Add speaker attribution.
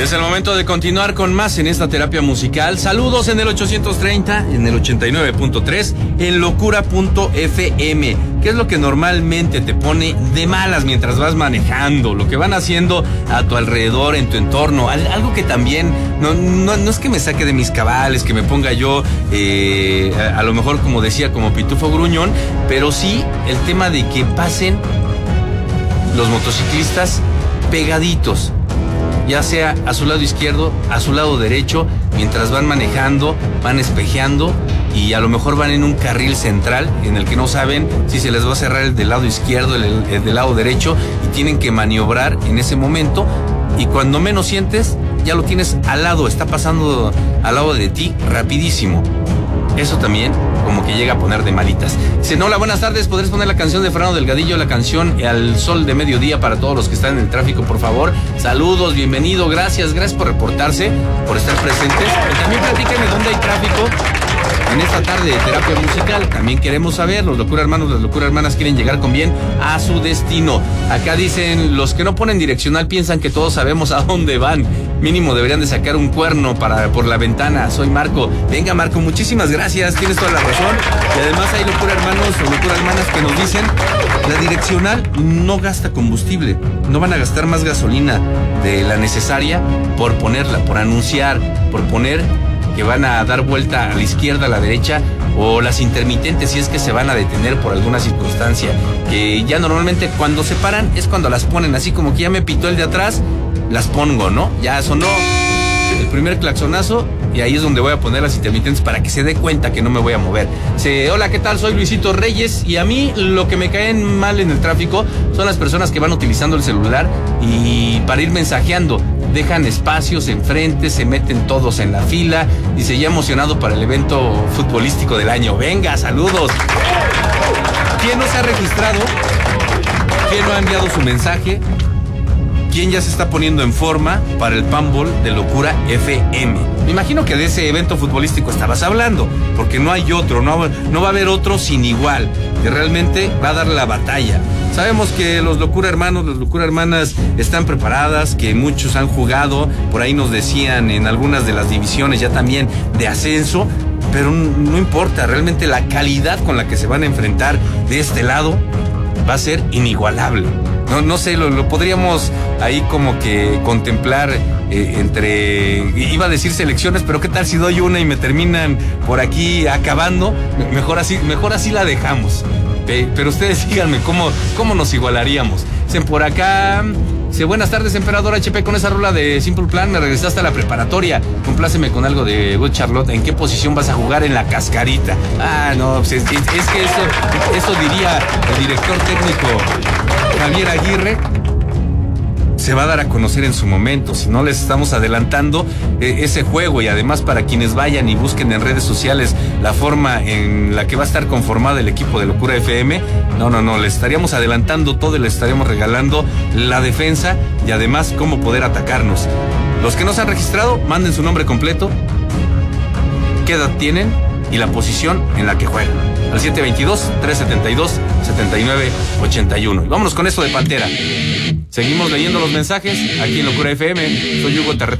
Speaker 1: Es el momento de continuar con más en esta terapia musical. Saludos en el 830, en el 89.3, en locura.fm. ¿Qué es lo que normalmente te pone de malas mientras vas manejando? Lo que van haciendo a tu alrededor, en tu entorno. Algo que también no es que me saque de mis cabales, que me ponga yo a lo mejor, como decía, como pitufo gruñón, pero sí el tema de que pasen los motociclistas pegaditos, ya sea a su lado izquierdo, a su lado derecho, mientras van manejando, van espejeando y a lo mejor van en un carril central en el que no saben si se les va a cerrar el del lado izquierdo, el del lado derecho, y tienen que maniobrar en ese momento, y cuando menos sientes, ya lo tienes al lado, está pasando al lado de ti rapidísimo. Eso también como que llega a poner de malitas. Dice, hola, buenas tardes, ¿podrías poner la canción de Fernando Delgadillo, la canción Al Sol de Mediodía para todos los que están en el tráfico, por favor? Saludos, bienvenido, gracias por reportarse, por estar presentes. Y también platíquenme dónde hay tráfico en esta tarde de terapia musical. También queremos saber, los locura hermanos, las locura hermanas quieren llegar con bien a su destino. Acá dicen, los que no ponen direccional piensan que todos sabemos a dónde van. Mínimo deberían de sacar un cuerno por la ventana. Soy Marco. Venga, Marco, muchísimas gracias, tienes toda la razón. Y además hay locura hermanos o locura hermanas que nos dicen, la direccional no gasta combustible, no van a gastar más gasolina de la necesaria por ponerla, por anunciar, por poner que van a dar vuelta a la izquierda, a la derecha, o las intermitentes si es que se van a detener por alguna circunstancia, que ya normalmente cuando se paran es cuando las ponen, así como que ya me pitó el de atrás, las pongo, ¿no? Ya sonó el primer claxonazo y ahí es donde voy a poner las intermitentes para que se dé cuenta que no me voy a mover. Hola, ¿qué tal? Soy Luisito Reyes, y a mí lo que me caen mal en el tráfico son las personas que van utilizando el celular y para ir mensajeando dejan espacios enfrente, se meten todos en la fila. Dice, ya emocionado para el evento futbolístico del año. Venga, saludos. ¿Quién no se ha registrado? ¿Quién no ha enviado su mensaje? ¿Quién ya se está poniendo en forma para el Panball de Locura FM? Me imagino que de ese evento futbolístico estabas hablando, porque no hay otro, no va a haber otro sin igual, que realmente va a dar la batalla. Sabemos que los locura hermanos, las locura hermanas están preparadas, que muchos han jugado, por ahí nos decían en algunas de las divisiones ya también de ascenso, pero no importa, realmente la calidad con la que se van a enfrentar de este lado va a ser inigualable. No sé, lo podríamos ahí como que contemplar iba a decir selecciones, pero qué tal si doy una y me terminan por aquí acabando. Mejor así la dejamos. Pero ustedes díganme cómo nos igualaríamos. Dicen por acá, dice, buenas tardes, emperador HP, con esa rola de Simple Plan me regresaste a la preparatoria, compláceme con algo de Good Charlotte. ¿En qué posición vas a jugar? En la cascarita. No, pues es que eso diría el director técnico Javier Aguirre. Se va a dar a conocer en su momento, si no les estamos adelantando ese juego. Y además, para quienes vayan y busquen en redes sociales la forma en la que va a estar conformada el equipo de Locura FM, no, les estaríamos adelantando todo y les estaríamos regalando la defensa y además cómo poder atacarnos. Los que no se han registrado, manden su nombre completo, qué edad tienen y la posición en la que juegan al 722-372-7981. Y vámonos con esto de Pantera. Seguimos leyendo los mensajes aquí en Locura FM. Soy Hugo Terre.